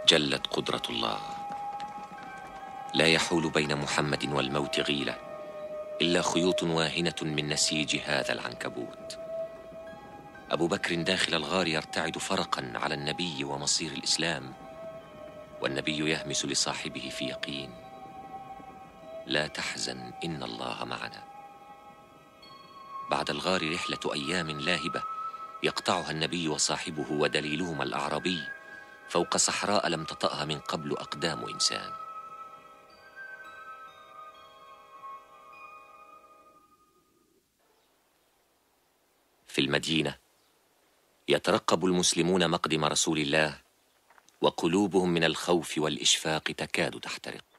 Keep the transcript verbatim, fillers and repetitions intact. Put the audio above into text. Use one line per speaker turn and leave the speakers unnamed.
جلت قدرة الله، لا يحول بين محمد والموت غيلة إلا خيوط واهنة من نسيج هذا العنكبوت. أبو بكر داخل الغار يرتعد فرقا على النبي ومصير الإسلام، والنبي يهمس لصاحبه في يقين: لا تحزن إن الله معنا. بعد الغار رحلة أيام لاهبة يقطعها النبي وصاحبه ودليلهما الأعرابي فوق صحراء لم تطأها من قبل أقدام إنسان. في المدينة يترقب المسلمون مقدم رسول الله، وقلوبهم من الخوف والإشفاق تكاد تحترق.